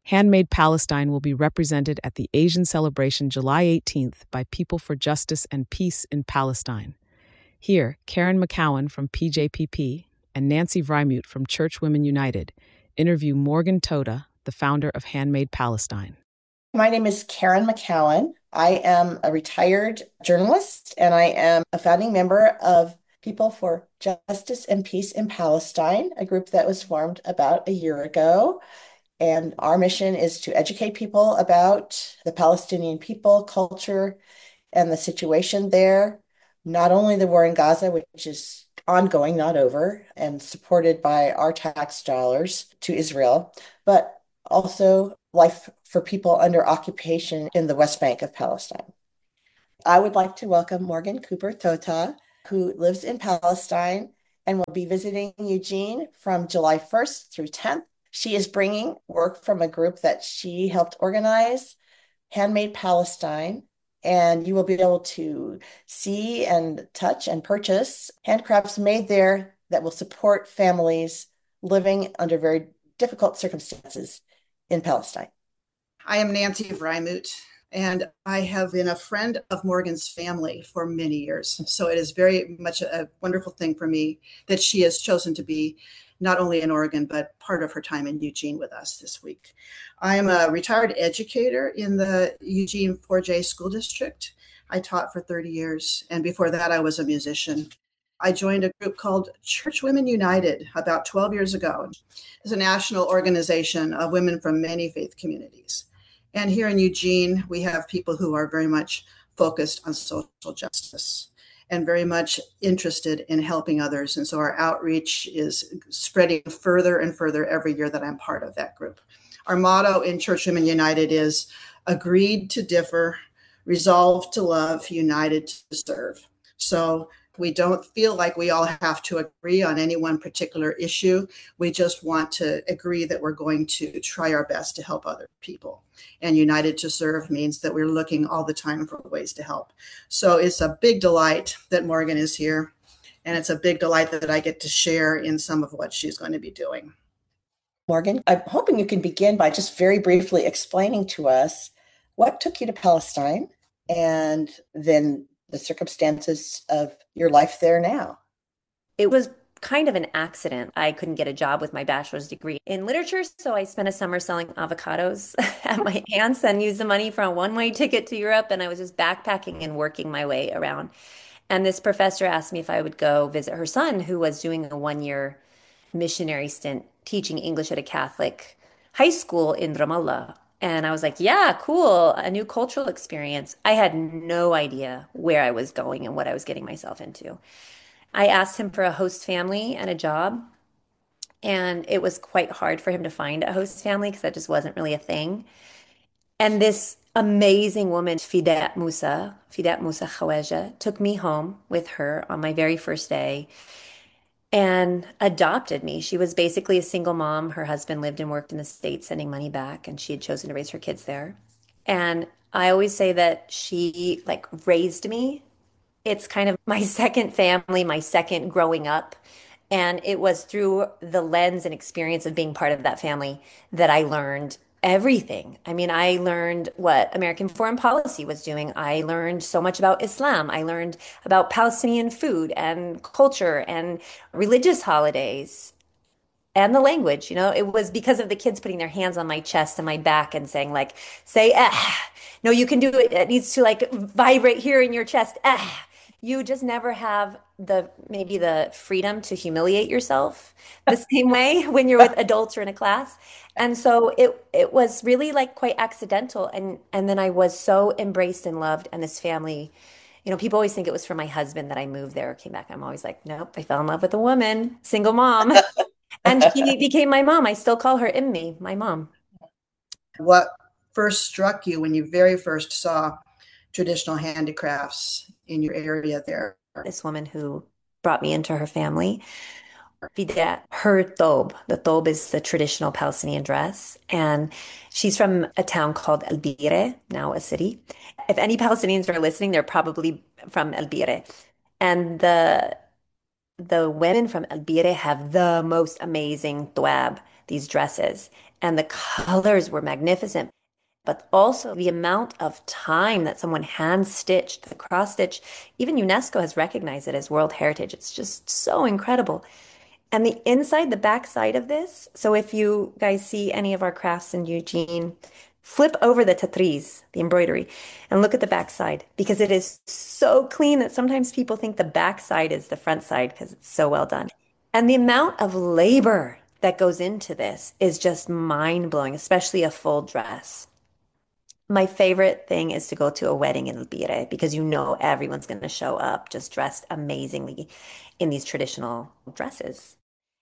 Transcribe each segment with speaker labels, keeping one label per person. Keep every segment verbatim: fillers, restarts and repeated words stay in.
Speaker 1: Handmade Palestine will be represented at the Asian celebration July eighteenth by People for Justice and Peace in Palestine. Here, Karen McCowan from P J P P and Nancy Vrymute from Church Women United interview Morgan Toda, the founder of Handmade Palestine.
Speaker 2: My name is Karen McCowan. I am a retired journalist and I am a founding member of People for Justice and Peace in Palestine, a group that was formed about a year ago. And our mission is to educate people about the Palestinian people, culture, and the situation there. Not only the war in Gaza, which is ongoing, not over, and supported by our tax dollars to Israel, but also life for people under occupation in the West Bank of Palestine. I would like to welcome Morgan Cooper Tota, who lives in Palestine and will be visiting Eugene from July first through tenth. She is bringing work from a group that she helped organize, Handmade Palestine, and you will be able to see and touch and purchase handcrafts made there that will support families living under very difficult circumstances in Palestine.
Speaker 3: I am Nancy Vrymute, and I have been a friend of Morgan's family for many years. So it is very much a wonderful thing for me that she has chosen to be not only in Oregon, but part of her time in Eugene with us this week. I am a retired educator in the Eugene four J school district. I taught for thirty years, and before that I was a musician. I joined a group called Church Women United about twelve years ago. It's a national organization of women from many faith communities. And here in Eugene, we have people who are very much focused on social justice and very much interested in helping others. And so our outreach is spreading further and further every year that I'm part of that group. Our motto in Church Women United is agreed to differ, resolved to love, united to serve. So we don't feel like we all have to agree on any one particular issue. We just want to agree that we're going to try our best to help other people. And united to serve means that we're looking all the time for ways to help. So it's a big delight that Morgan is here. And it's a big delight that I get to share in some of what she's going to be doing.
Speaker 2: Morgan, I'm hoping you can begin by just very briefly explaining to us what took you to Palestine and then the circumstances of your life there now.
Speaker 4: It was kind of an accident. I couldn't get a job with my bachelor's degree in literature, so I spent a summer selling avocados at my aunt's and used the money for a one-way ticket to Europe, and I was just backpacking and working my way around. And this professor asked me if I would go visit her son, who was doing a one-year missionary stint teaching English at a Catholic high school in Ramallah. And I was like, yeah, cool, a new cultural experience. I had no idea where I was going and what I was getting myself into. I asked him for a host family and a job, and it was quite hard for him to find a host family because that just wasn't really a thing. And this amazing woman, Fidat Musa, Fidat Musa Khawaja, took me home with her on my very first day and adopted me. She was basically a single mom. Her husband lived and worked in the States, sending money back, and she had chosen to raise her kids there. And I always say that she like raised me. It's kind of my second family, my second growing up. And it was through the lens and experience of being part of that family that I learned everything. I mean, I learned what American foreign policy was doing. I learned so much about Islam. I learned about Palestinian food and culture and religious holidays and the language. You know, it was because of the kids putting their hands on my chest and my back and saying, like, say, ah, no, you can do it. It needs to like vibrate here in your chest. Ah. You just never have the maybe the freedom to humiliate yourself the same way when you're with adults or in a class. And so it it was really like quite accidental. And and then I was so embraced and loved. And this family, you know, people always think it was for my husband that I moved there or came back. I'm always like, nope, I fell in love with a woman, single mom. And she became my mom. I still call her Immi, my mom.
Speaker 3: What first struck you when you very first saw traditional handicrafts in your area there?
Speaker 4: This woman who brought me into her family, Fidat, her thobe. The thobe is the traditional Palestinian dress. And she's from a town called El Bire, now a city. If any Palestinians are listening, they're probably from El Bire. And the the women from El Bire have the most amazing thwab. these dresses. And the colors were magnificent, but also the amount of time that someone hand stitched, the cross stitch, even UNESCO has recognized it as World Heritage. It's just so incredible. And the inside, the back side of this, so if you guys see any of our crafts in Eugene, flip over the tatriz, the embroidery, and look at the back side because it is so clean that sometimes people think the back side is the front side because it's so well done. And the amount of labor that goes into this is just mind-blowing, especially a full dress. My favorite thing is to go to a wedding in Lpire because you know everyone's going to show up just dressed amazingly in these traditional dresses.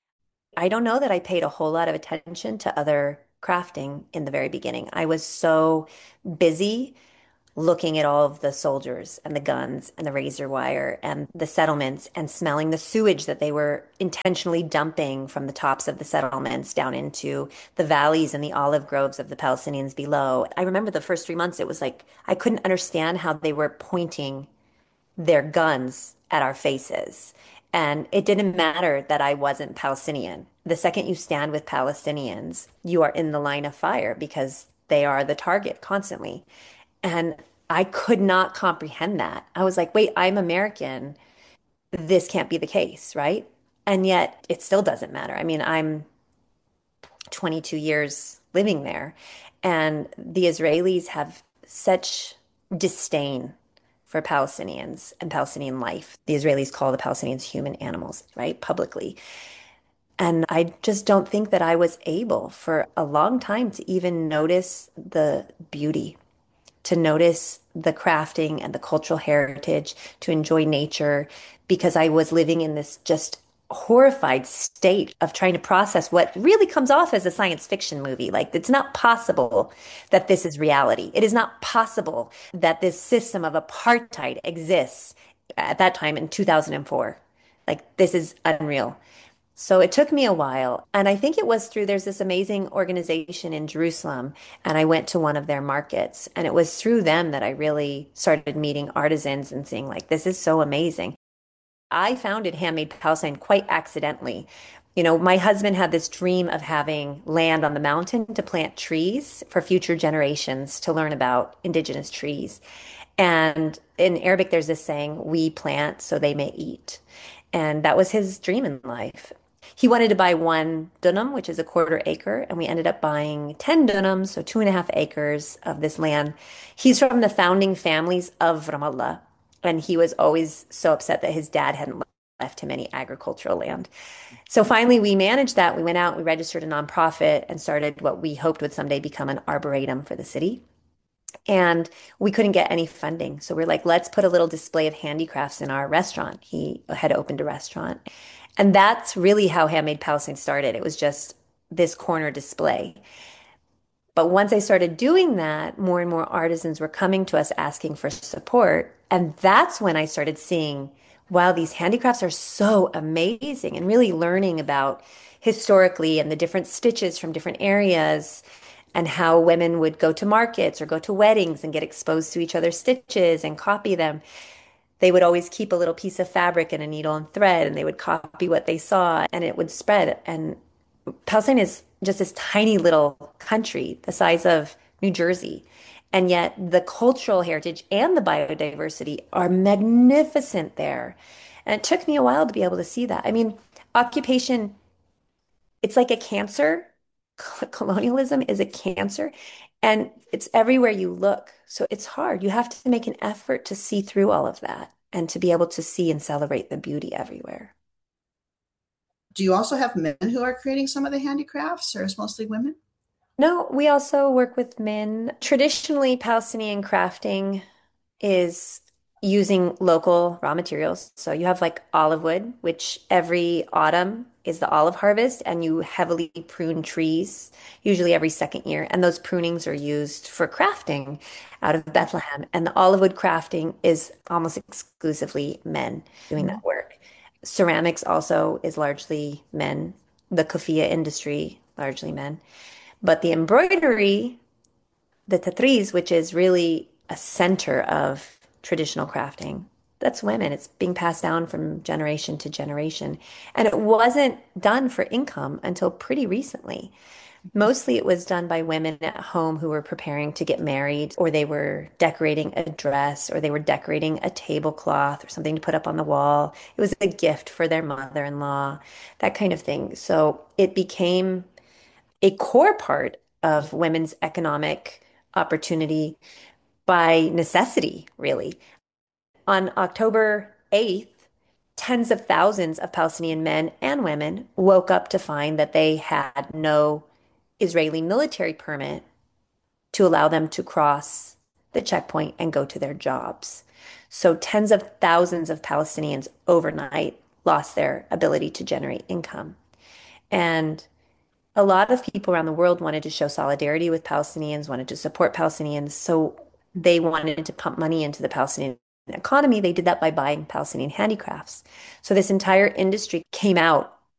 Speaker 4: I don't know that I paid a whole lot of attention to other crafting in the very beginning. I was so busy looking at all of the soldiers and the guns and the razor wire and the settlements and smelling the sewage that they were intentionally dumping from the tops of the settlements down into the valleys and the olive groves of the Palestinians below. I remember the first three months, it was like I couldn't understand how they were pointing their guns at our faces. And it didn't matter that I wasn't Palestinian. The second you stand with Palestinians, you are in the line of fire because they are the target constantly. And I could not comprehend that. I was like, wait, I'm American. This can't be the case, right? And yet it still doesn't matter. I mean, I'm twenty-two years living there, and the Israelis have such disdain for Palestinians and Palestinian life. The Israelis call the Palestinians human animals, right? Publicly. And I just don't think that I was able for a long time to even notice the beauty, to notice the crafting and the cultural heritage, to enjoy nature, because I was living in this just horrified state of trying to process what really comes off as a science fiction movie. Like, it's not possible that this is reality. It is not possible that this system of apartheid exists at that time in two thousand four. Like, this is unreal. So it took me a while. And I think it was through, there's this amazing organization in Jerusalem, and I went to one of their markets. And it was through them that I really started meeting artisans and seeing, like, this is so amazing. I founded Handmade Palestine quite accidentally. You know, my husband had this dream of having land on the mountain to plant trees for future generations to learn about indigenous trees. And in Arabic, there's this saying, we plant so they may eat. And that was his dream in life. He wanted to buy one dunam, which is a quarter acre, and we ended up buying ten dunams, so two and a half acres of this land. He's from the founding families of Ramallah, and he was always so upset that his dad hadn't left him any agricultural land. So finally, we managed that. We went out, we registered a nonprofit, and started what we hoped would someday become an arboretum for the city. And we couldn't get any funding. So we're like, let's put a little display of handicrafts in our restaurant. He had opened a restaurant. And that's really how Handmade Palestine started. It was just this corner display. But once I started doing that, more and more artisans were coming to us asking for support. And that's when I started seeing, wow, these handicrafts are so amazing, and really learning about historically and the different stitches from different areas, and how women would go to markets or go to weddings and get exposed to each other's stitches and copy them. They would always keep a little piece of fabric and a needle and thread, and they would copy what they saw, and it would spread. And Palestine is just this tiny little country the size of New Jersey. And yet the cultural heritage and the biodiversity are magnificent there. And it took me a while to be able to see that. I mean, occupation, it's like a cancer. Colonialism is a cancer, and it's everywhere you look. So it's hard. You have to make an effort to see through all of that and to be able to see and celebrate the beauty everywhere.
Speaker 3: Do you also have men who are creating some of the handicrafts, or is it mostly women?
Speaker 4: No, we also work with men. Traditionally, Palestinian crafting is using local raw materials. So you have like olive wood, which every autumn is the olive harvest, and you heavily prune trees, usually every second year. And those prunings are used for crafting out of Bethlehem. And the olive wood crafting is almost exclusively men doing that work. Ceramics also is largely men. The kufiyya industry, largely men. But the embroidery, the tatriz, which is really a center of traditional crafting, That's women. It's being passed down from generation to generation. And it wasn't done for income until pretty recently. Mostly it was done by women at home who were preparing to get married, or they were decorating a dress, or they were decorating a tablecloth or something to put up on the wall. It was a gift for their mother-in-law, that kind of thing. So it became a core part of women's economic opportunity by necessity, really. On October eighth, tens of thousands of Palestinian men and women woke up to find that they had no Israeli military permit to allow them to cross the checkpoint and go to their jobs. So tens of thousands of Palestinians overnight lost their ability to generate income. And a lot of people around the world wanted to show solidarity with Palestinians, wanted to support Palestinians. So they wanted to pump money into the Palestinian economy. They did that by buying Palestinian handicrafts. So this entire industry came out